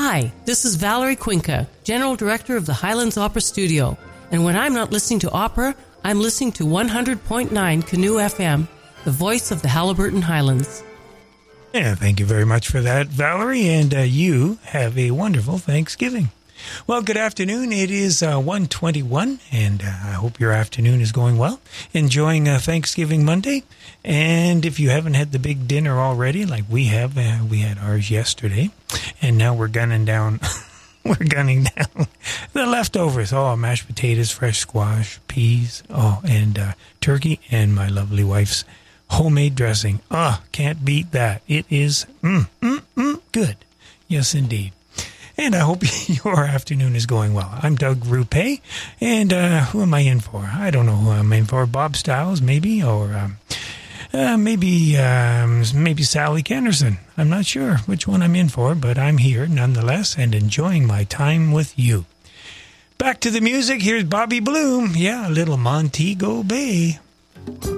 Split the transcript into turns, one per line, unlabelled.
Hi, this is Valerie Cuenca, General Director of the Highlands Opera Studio. And when I'm not listening to opera, I'm listening to 100.9 Canoe FM, the voice of the Haliburton Highlands.
Yeah, thank you very much for that, Valerie, and you have a wonderful Thanksgiving. Well, good afternoon. It is 1:21, and I hope your afternoon is going well. Enjoying Thanksgiving Monday, and if you haven't had the big dinner already, like we have, we had ours yesterday, and now we're gunning down the leftovers. Oh, mashed potatoes, fresh squash, peas, and turkey, and my lovely wife's homemade dressing. Can't beat that. It is good. Yes, indeed. And I hope your afternoon is going well. I'm Doug Rupe, and who am I in for? I don't know who I'm in for. Bob Stiles, maybe, or maybe Sally Kenderson. I'm not sure which one I'm in for, but I'm here nonetheless and enjoying my time with you. Back to the music. Here's Bobby Bloom. Yeah, a little Montego Bay.